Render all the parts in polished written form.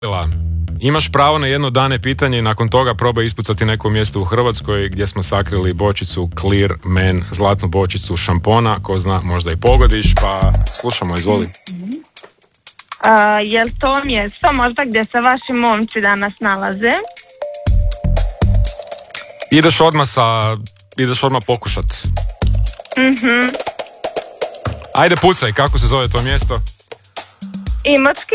Imaš pravo na jedno dane pitanje i nakon toga probaj ispucati neko mjesto u Hrvatskoj gdje smo sakrili bočicu Clear Man, zlatnu bočicu šampona, ko zna, možda i pogodiš, pa slušamo, izvoli. Jel to mjesto možda gdje se vaši momci danas nalaze? Ideš odmah pokušat. Ajde pucaj, kako se zove to mjesto? Imotski?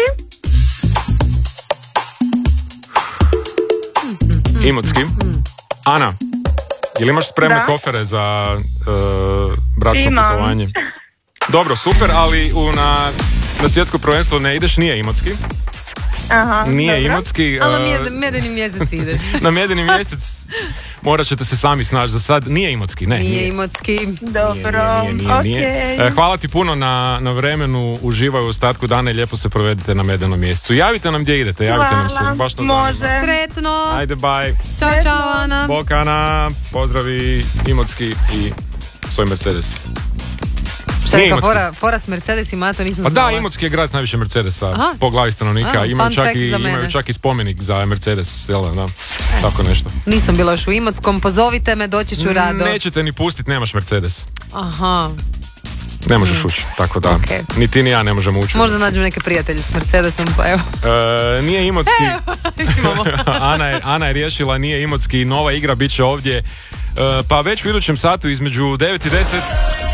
Imotski. Ana, jel imaš spremne kofere za bračno putovanje? Dobro, super, ali na svjetsko prvenstvo ne ideš, nije Imotski. Aha, nije dobro. Imotski. Ali medeni mjesec ideš. Na medeni mjesec morat ćete se sami snaći za sad. Nije Imotski, ne. Nije Imotski. Dobro, nije. Hvala ti puno na vremenu, uživaj u ostatku dana i lijepo se provedite na medenom mjesecu. Javite nam gdje idete, javite nam se. Baš nas zanima. Sretno. Ajde, bye. Ćao, Ana. Bok, Ana. Pozdravi Imotski i svoj Mercedes. Šta je fora s Mercedesima, to nisam znala. Pa da, Imotski je grad s najviše Mercedesa po glavi stanovnika. Imaju čak i spomenik za Mercedes, jel da? Tako nešto. Nisam bila još u Imotskom, pozovite me, doći ću rado. Nećete ni pustit, nemaš Mercedes. Aha. Ne možeš ući, tako da. Ni ti ni ja ne možemo ući. Možda nađem neke prijatelje s Mercedesom, pa evo. Nije Imotski. Ana je riješila, nije Imotski, nova igra bit će ovdje. Pa već u idućem satu između 9 i 10